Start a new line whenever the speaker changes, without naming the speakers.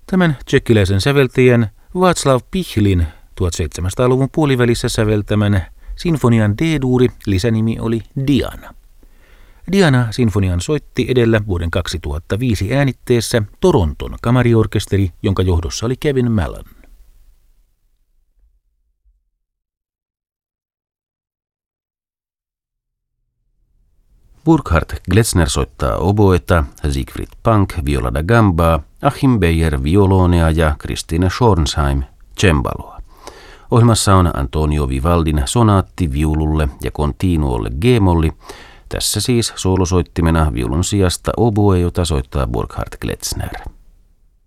Tämän tsekkiläisen säveltäjän Václav Pichlin 1700-luvun puolivälissä säveltämän sinfonian D-duuri lisänimi oli Diana. Diana-sinfonian soitti edellä vuoden 2005 äänitteessä Toronton kamariorkesteri, jonka johdossa oli Kevin Mallon. Burkhard Gletzner soittaa oboeta, Siegfried Pank viola da gambaa, Achim Beyer violonea ja Christine Schornsheim cembaloa. Ohjelmassa on Antonio Vivaldin sonaatti viululle ja continuolle G-molli. Tässä siis soolosoittimena viulun sijasta oboe, jota soittaa Burkhard Gletzner.